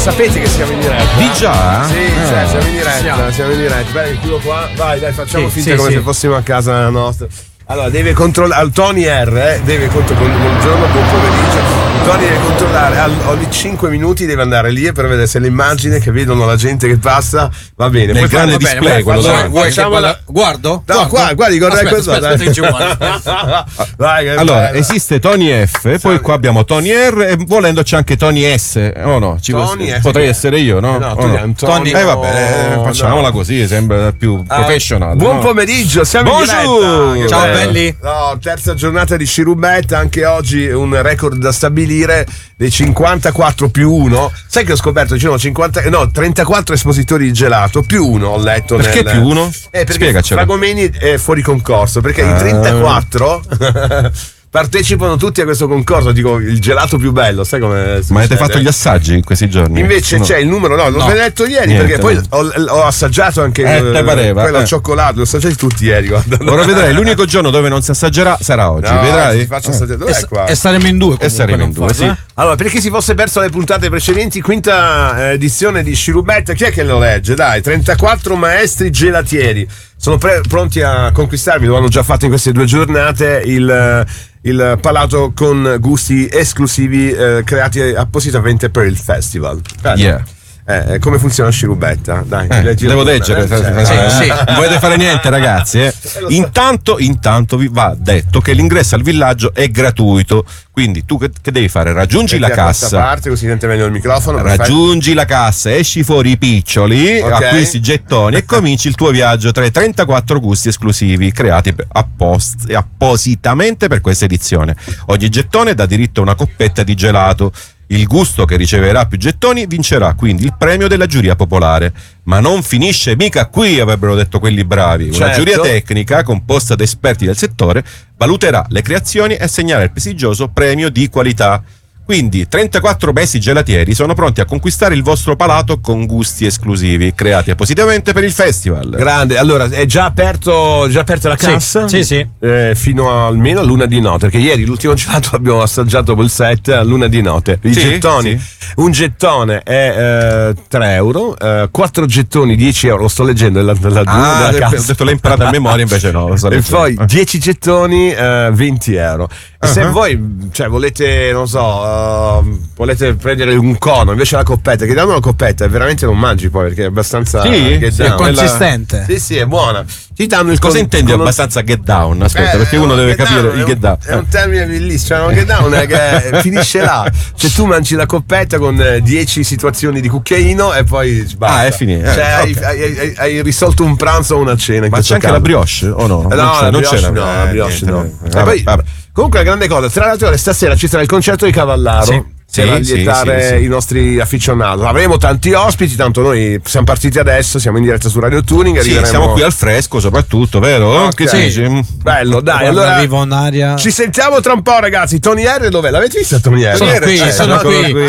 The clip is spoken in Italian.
sapete che siamo in diretta? Di già? Sì, cioè, siamo in diretta. Beh, chiudo qua. Vai, dai, facciamo finta come se fossimo a casa nostra. Allora, deve controllare al Tony R, buongiorno, buon pomeriggio. Tony deve controllare ogni 5 minuti, deve andare lì per vedere se l'immagine che vedono la gente che passa va bene. Nel grande display, quello guardo? No, guardi, guarda questo. Allora, esiste Tony F, poi qua abbiamo Tony R e volendo c'è anche Tony S. Oh no, potrei essere io, no? Tony. Vabbè, facciamola così, sembra più professional. Buon pomeriggio, siamo in diretta. Ciao belli. No, terza giornata di Sciarubetta, anche oggi un record da stabilire dei 54 più 1. Sai che ho scoperto ci sono 34 espositori di gelato più 1 ho letto. Perché più 1? Perché Spiegacelo. Fragomeni è fuori concorso, perché i 34 partecipano tutti a questo concorso, dico il gelato più bello, sai come? Ma avete fatto gli assaggi in questi giorni? Invece c'è il numero, l'ho detto ieri. Niente, perché poi ho assaggiato anche quello al cioccolato, l'ho assaggiato tutti ieri, guarda. Ora vedrai, l'unico giorno dove non si assaggerà sarà oggi, vedrai? Ti faccio assaggiare. Dov'è qua? E saremo in due. Sì. Allora, per chi si fosse perso le puntate precedenti, quinta edizione di Sciarubetta, chi è che lo legge? Dai, 34 maestri gelatieri sono pronti a conquistarvi, lo hanno già fatto in queste 2 giornate, il palato con gusti esclusivi creati appositamente per il festival. Yeah. Come funziona Sciarubetta? Dai, devo leggere. Sì. Non volete fare niente, ragazzi? Intanto vi va detto che l'ingresso al villaggio è gratuito. Quindi tu che devi fare? Raggiungi la cassa. Parte, cossi sente meglio il microfono. Raggiungi la cassa, esci fuori i piccioli, acquisti i gettoni e cominci il tuo viaggio tra i 34 gusti esclusivi creati appositamente per questa edizione. Ogni gettone dà diritto a una coppetta di gelato. Il gusto che riceverà più gettoni vincerà quindi il premio della giuria popolare. Ma non finisce mica qui, avrebbero detto quelli bravi. Una giuria tecnica composta da esperti del settore valuterà le creazioni e assegnerà il prestigioso premio di qualità. Quindi 34 bessi gelatieri sono pronti a conquistare il vostro palato con gusti esclusivi creati appositamente per il festival. Grande, allora è già aperta la cassa? Sì. Fino almeno a luna di notte, perché ieri l'ultimo gelato l'abbiamo assaggiato col set a luna di notte. I gettoni, un gettone è 3 euro, 4 gettoni 10 euro, lo sto leggendo della cassa. Ho detto l'hai imparato a memoria, invece no. E poi 10 gettoni 20 euro. E se voi volete, non so, volete prendere un cono invece la coppetta, che danno la coppetta e veramente non mangi poi, perché è abbastanza è consistente. Sì, è buona. Ti danno il cosa intendi abbastanza get down? Aspetta, perché uno deve capire il get down. È un termine bellissimo, get down è che finisce là. Cioè tu mangi la coppetta con 10 situazioni di cucchiaino e poi basta. È finito. Hai risolto un pranzo o una cena. Ma c'è anche la brioche o no? Non c'è la brioche no. Comunque la grande cosa, tra l'altro stasera ci sarà il concerto di Cavallaro. Per allietare i nostri afficionati. Avremo tanti ospiti, tanto noi siamo partiti adesso, siamo in diretta su Radio Tuning. Siamo qui al fresco soprattutto, vero? Okay. Che dici? Bello, dai. Allora vivo un'aria. Ci sentiamo tra un po', ragazzi. Tony R dov'è? L'avete visto Tony R? Sono qui.